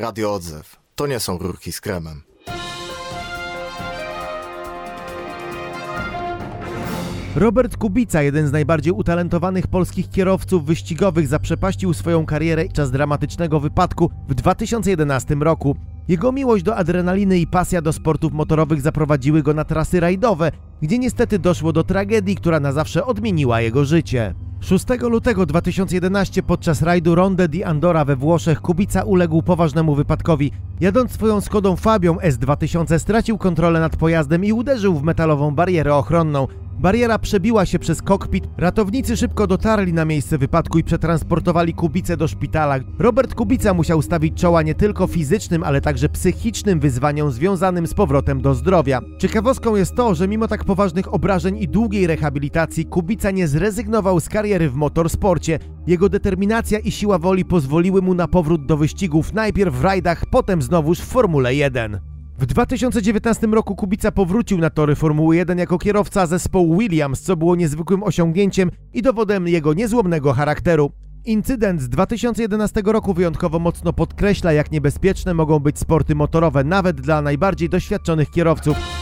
Radio Odzew. To nie są rurki z kremem. Robert Kubica, jeden z najbardziej utalentowanych polskich kierowców wyścigowych, zaprzepaścił swoją karierę podczas dramatycznego wypadku w 2011 roku. Jego miłość do adrenaliny i pasja do sportów motorowych zaprowadziły go na trasy rajdowe, gdzie niestety doszło do tragedii, która na zawsze odmieniła jego życie. 6 lutego 2011 podczas rajdu Ronde di Andora we Włoszech Kubica uległ poważnemu wypadkowi. Jadąc swoją Skodą Fabią S2000 stracił kontrolę nad pojazdem i uderzył w metalową barierę ochronną. Bariera przebiła się przez kokpit. Ratownicy szybko dotarli na miejsce wypadku i przetransportowali Kubicę do szpitala. Robert Kubica musiał stawić czoła nie tylko fizycznym, ale także psychicznym wyzwaniom związanym z powrotem do zdrowia. Ciekawostką jest to, że mimo tak poważnych obrażeń i długiej rehabilitacji Kubica nie zrezygnował z kariery w motorsporcie. Jego determinacja i siła woli pozwoliły mu na powrót do wyścigów, najpierw w rajdach, potem znowuż w Formule 1. W 2019 roku Kubica powrócił na tory Formuły 1 jako kierowca zespołu Williams, co było niezwykłym osiągnięciem i dowodem jego niezłomnego charakteru. Incydent z 2011 roku wyjątkowo mocno podkreśla, jak niebezpieczne mogą być sporty motorowe nawet dla najbardziej doświadczonych kierowców.